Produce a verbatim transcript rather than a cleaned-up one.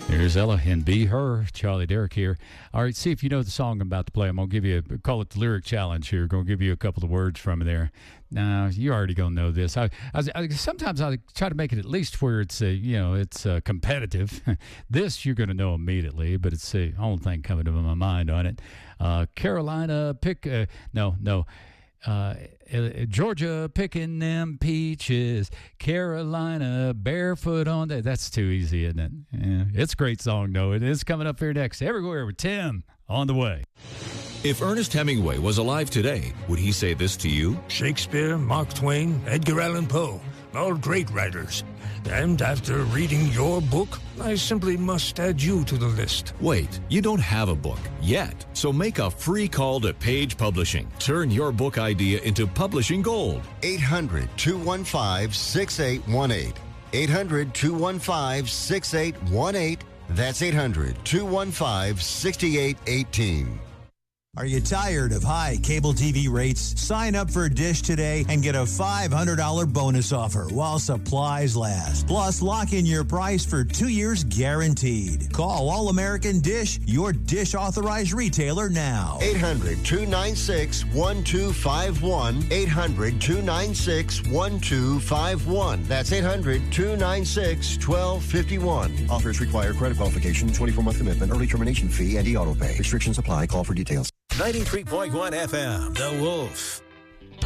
There's Ella and Be Her. Charlie Derrick here. All right, see if you know the song I'm about to play. I'm going to give you, a, call it the lyric challenge here. Going to give you a couple of words from there. Now, you already going to know this. I, I, I Sometimes I try to make it at least where it's, uh, you know, it's uh, competitive. This you're going to know immediately, but it's the only thing coming to my mind on it. Uh, Carolina, pick, uh, no, no. Uh, Georgia picking them peaches, Carolina barefoot on that. That's too easy, isn't it? Yeah, it's a great song, though. It is coming up here next. Everywhere with Tim on the way. If Ernest Hemingway was alive today, would he say this to you? Shakespeare, Mark Twain, Edgar Allan Poe, all great writers. And after reading your book, I simply must add you to the list. Wait, you don't have a book yet. So make a free call to Page Publishing. Turn your book idea into publishing gold. eight hundred, two one five, six eight one eight. eight hundred, two one five, six eight one eight. That's eight hundred, two one five, six eight one eight. Are you tired of high cable T V rates? Sign up for Dish today and get a five hundred dollars bonus offer while supplies last. Plus, lock in your price for two years guaranteed. Call All American Dish, your Dish authorized retailer now. eight hundred, two nine six, one two five one. eight hundred, two nine six, one two five one. That's eight hundred, two nine six, one two five one. Offers require credit qualification, twenty-four month commitment, early termination fee, and e-auto pay. Restrictions apply. Call for details. ninety-three point one F M, The Wolf.